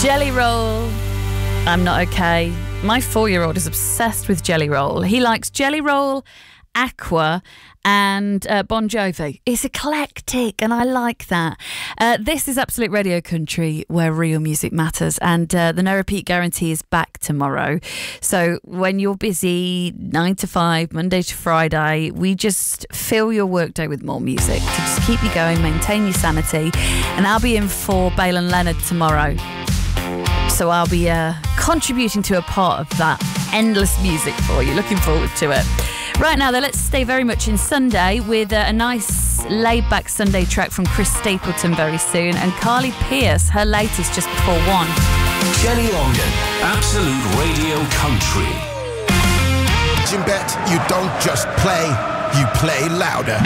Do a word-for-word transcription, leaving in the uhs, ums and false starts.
Jelly Roll. I'm not okay. My four-year-old is obsessed with Jelly Roll. He likes Jelly Roll, Aqua, and uh, Bon Jovi. It's eclectic, and I like that. Uh, this is Absolute Radio Country, where real music matters, and uh, the No Repeat Guarantee is back tomorrow. So when you're busy, nine to five, Monday to Friday, we just fill your workday with more music to just keep you going, maintain your sanity. And I'll be in for Bale and Leonard tomorrow. So I'll be uh, contributing to a part of that endless music for you. Looking forward to it. Right now, though, let's stay very much in Sunday with uh, a nice laid-back Sunday track from Chris Stapleton very soon, and Carly Pearce, her latest just before one. Jenny Longden, Absolute Radio Country. Bet you don't just play, you play louder.